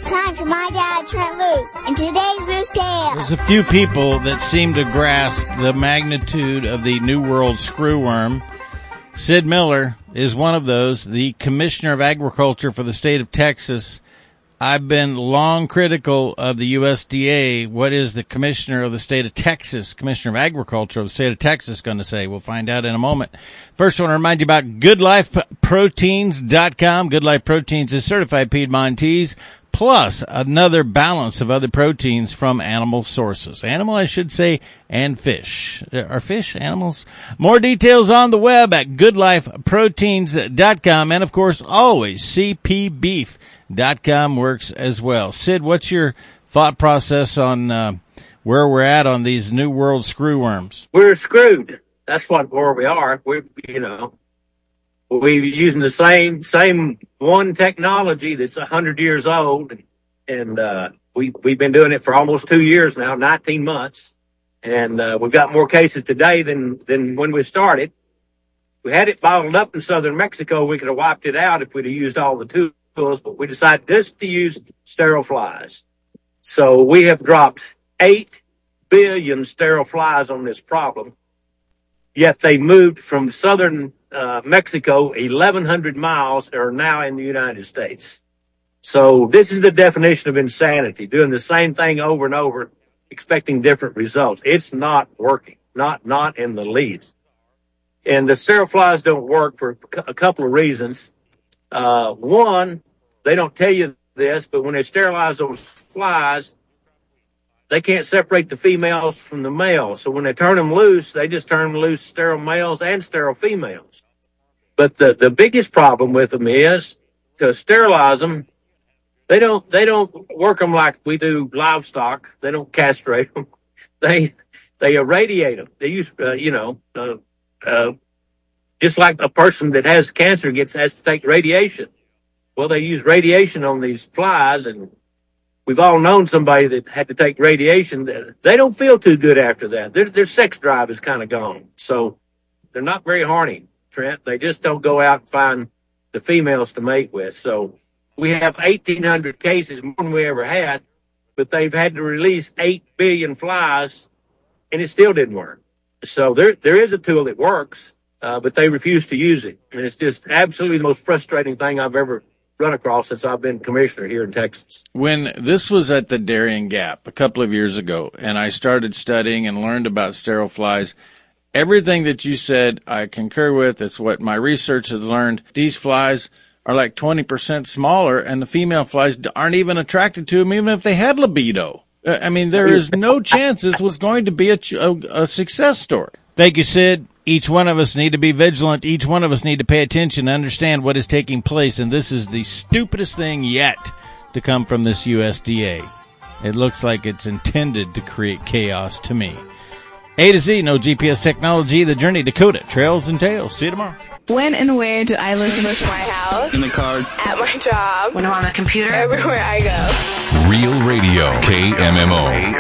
It's time for My Dad, Trent Loose, and today's Loose Tale. There's a few people that seem to grasp the magnitude of the New World screwworm. Sid Miller is one of those, the Commissioner of Agriculture for the state of Texas. I've been long critical of the USDA. What is the Commissioner of the state of Texas, Commissioner of Agriculture of the state of Texas, going to say? We'll find out in a moment. First, I want to remind you about GoodLifeProteins.com. Good Life Proteins is certified Piedmontese, plus another balance of other proteins from animal sources. Animal, I should say, and fish. Are fish animals? More details on the web at GoodLifeProteins.com. And, of course, always CPBeef.com works as well. Sid, what's your thought process on where we're at on these New World screwworms? We're screwed. That's where we are. We're using the same one technology that's 100 years old, and we've been doing it for almost 2 years now, 19 months, and we've got more cases today than when we started. We had it bottled up in southern Mexico. We could have wiped it out if we'd have used all the tools, but we decided just to use sterile flies. So we have dropped 8 billion sterile flies on this problem, yet they moved from southern Mexico 1,100 miles are now in the United States. So this is the definition of insanity, doing the same thing over and over, expecting different results. It's not working, not in the least. And the sterile flies don't work for a couple of reasons. One, they don't tell you this, but when they sterilize those flies, they can't separate the females from the males. So when they turn them loose, they just turn them loose, sterile males and sterile females. But the biggest problem with them is to sterilize them, they don't work them like we do livestock. They don't castrate them. They irradiate them. They use, just like a person that has cancer has to take radiation. Well, they use radiation on these flies, and we've all known somebody that had to take radiation. They don't feel too good after that. Their sex drive is kind of gone. So they're not very horny, Trent. They just don't go out and find the females to mate with. So we have 1,800 cases, more than we ever had, but they've had to release 8 billion flies, and it still didn't work. So there is a tool that works, but they refuse to use it. And it's just absolutely the most frustrating thing I've ever run across since I've been commissioner here in Texas. When this was at the Darien Gap a couple of years ago, and I started studying and learned about sterile flies, everything that you said I concur with. It's what my research has learned. These flies are like 20% smaller, and the female flies aren't even attracted to them, even if they had libido. I mean, there is no chance this was going to be a success story. Thank you, Sid. Each one of us need to be vigilant. Each one of us need to pay attention and understand what is taking place. And this is the stupidest thing yet to come from this USDA. It looks like it's intended to create chaos to me. A to Z, no GPS technology, the journey, Dakota, trails and tales. See you tomorrow. When and where do I listen to my house? In the car. At my job. When I'm on the computer. Everywhere I go. Real Radio, KMMO.